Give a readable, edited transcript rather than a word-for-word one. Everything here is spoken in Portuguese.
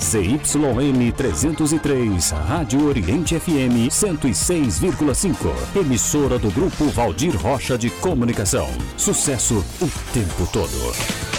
ZYM 303, Rádio Oriente FM 106,5. Emissora do Grupo Valdir Rocha de Comunicação. Sucesso o tempo todo.